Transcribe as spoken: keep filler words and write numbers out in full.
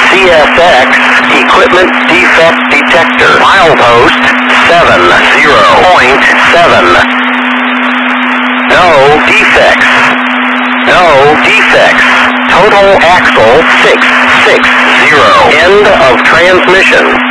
C S X, equipment defect detector. Milepost seven zero point seven. No defects. No defects. Total axle six six zero. End of transmission.